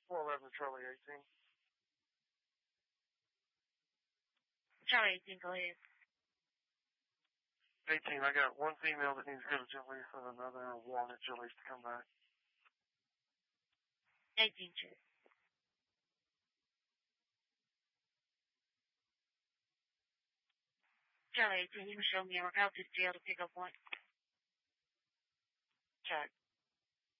411 Charlie 18. Charlie 18, go ahead. 18, I got one female that needs to go to Jillies and another one at Jillies to come back. 18, check. Charlie 18, you can show me a route to jail to pick up one. Check.